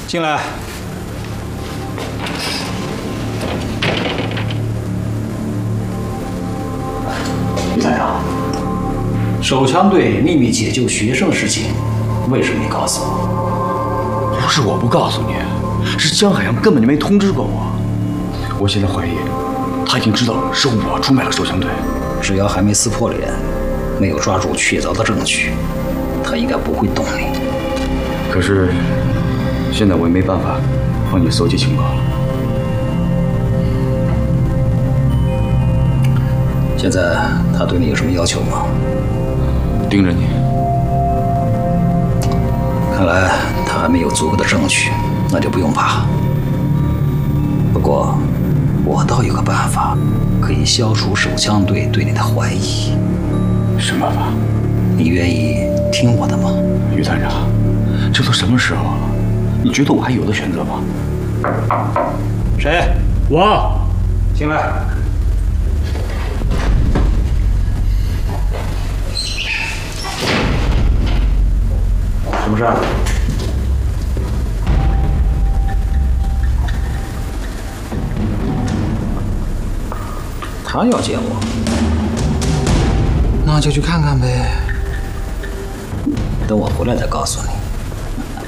进来。 于探长，手枪队秘密解救学生的事情，为什么没告诉我？ 不是我不告诉你，是江海洋根本就没通知过我。我现在怀疑，他已经知道是我出卖了手枪队。 只要还没撕破脸，没有抓住确凿的证据，他应该不会动你。 可是，现在我也没办法帮你搜集情报了。 现在他对你有什么要求吗？ 盯着你。 看来他还没有足够的证据，那就不用怕。不过，我倒有个办法，可以消除手枪队对你的怀疑。 什么办法？ 你愿意听我的吗？ 于探长，这都什么时候了？你觉得我还有的选择吗？ 谁？我。 进来。什么事？他要见我，那就去看看呗。等我回来再告诉你。